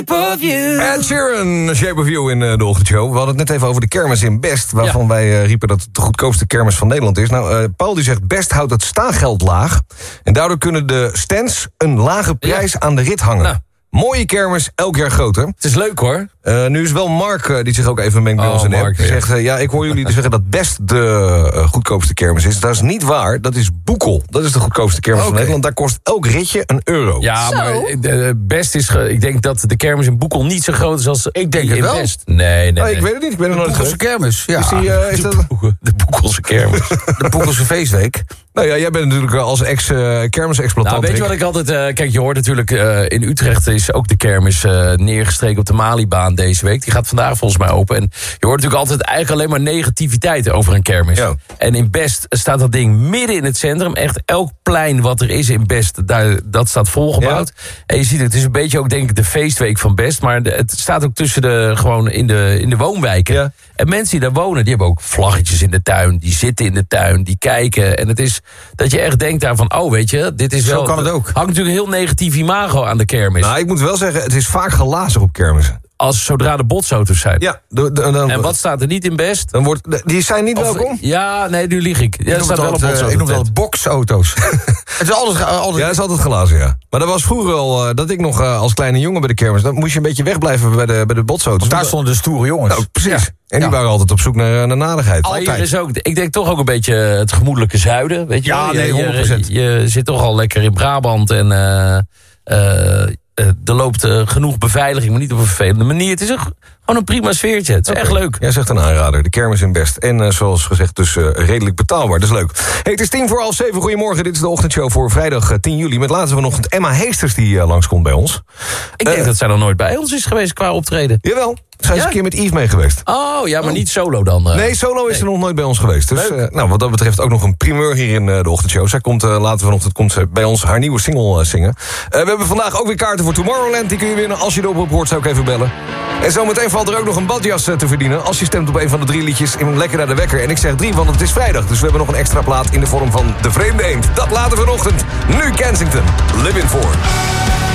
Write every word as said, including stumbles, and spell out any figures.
Ed Sheeran, Shape of You in uh, de ochtendshow. We hadden het net even over de kermis in Best, waarvan ja. wij uh, riepen dat het de goedkoopste kermis van Nederland is. Nou, uh, Paul die zegt, Best houdt het staangeld laag. En daardoor kunnen de stands een lage prijs ja. aan de rit hangen. Nou. Mooie kermis, elk jaar groter. Het is leuk hoor. Uh, nu is wel Mark uh, die zich ook even mengt bij oh, ons in de app. Mark, Die zegt, uh, ja, ik hoor jullie zeggen dat Best de uh, goedkoopste kermis is. Dat is niet waar, dat is Boekel. Dat is de goedkoopste kermis okay. van Nederland. Daar kost elk ritje een euro. Ja, zo? maar uh, Best is... Ge- ik denk dat de kermis in Boekel niet zo groot is als ik denk het in wel. Best. Nee, nee, Oh, ik nee. weet het niet, ik ben er nooit Boekelse geweest. kermis, ja. Is die, uh, is de, dat... Boekel, de Boekelse kermis. De Boekelse feestweek. Nou ja, jij bent natuurlijk als ex-kermisexploitant. Nou, weet je wat ik altijd... Uh, kijk, je hoort natuurlijk... Uh, in Utrecht is ook de kermis uh, neergestreken op de Malibaan deze week. Die gaat vandaag volgens mij open. En je hoort natuurlijk altijd eigenlijk alleen maar negativiteit over een kermis. Ja. En in Best staat dat ding midden in het centrum. Echt elk plein wat er is in Best, daar, dat staat volgebouwd. Ja. En je ziet het, het is een beetje ook denk ik de feestweek van Best. Maar de, het staat ook tussen de, gewoon in de, in de woonwijken. Ja. En mensen die daar wonen, die hebben ook vlaggetjes in de tuin. Die zitten in de tuin, die kijken. En het is dat je echt denkt daarvan, oh weet je, dit is Zo wel... kan het ook. Hangt natuurlijk een heel negatief imago aan de kermis. Nou, ik moet wel zeggen, het is vaak glazen op kermissen. Als zodra de botsauto's zijn. Ja, de, de, dan, en wat staat er niet in Best? Dan wordt, de, die zijn niet Of, welkom? Ja, nee, nu lieg ik. Ja, Ik er staat wel een altijd, uh, ik noem dat botsauto. boxauto's. Het is altijd, altijd... Ja, het is altijd glazen, ja. Maar dat was vroeger al, uh, dat ik nog uh, als kleine jongen bij de kermis... dan moest je een beetje wegblijven bij de, bij de botsauto's. Daar stonden de stoere jongens. Nou, precies. Ja. En die ja. waren altijd op zoek naar, naar nadigheid. Al hier Altijd. is ook, ik denk toch ook een beetje het gemoedelijke zuiden. Weet je Ja, wel? nee, Je- honderd procent. Je, je zit toch al lekker in Brabant en uh, uh, uh, er loopt uh, genoeg beveiliging, maar niet op een vervelende manier. Het is een, gewoon een prima sfeertje. Het is Okay. echt leuk. Jij zegt een aanrader, de kermis in Best. En uh, zoals gezegd, dus uh, redelijk betaalbaar. Dat is leuk. Hey, het is tien voor half zeven. Goedemorgen, dit is de ochtendshow voor vrijdag uh, tien juli. Met laatst vanochtend Emma Heesters die uh, langskomt bij ons. Ik denk Uh, dat zij nog nooit bij ons is geweest qua optreden. Jawel, zij is Ja? een keer met Yves mee geweest. Oh, ja, maar Oh. niet solo dan. Uh. Nee, solo is nee. er nog nooit bij ons geweest. Dus Leuk. uh, nou, wat dat betreft ook nog een primeur hier in uh, de ochtendshow. Zij komt uh, later vanochtend komt ze bij ons haar nieuwe single uh, zingen. Uh, we hebben vandaag ook weer kaarten voor Tomorrowland. Die kun je winnen. Als je de oproep hoort, zou ik even bellen. En zometeen valt er ook nog een badjas uh, te verdienen. Als je stemt op een van de drie liedjes in Lekker naar de Wekker. En ik zeg drie, want het is vrijdag. Dus we hebben nog een extra plaat in de vorm van De Vreemde Eend. Dat later vanochtend. Nu Kensington. Living For.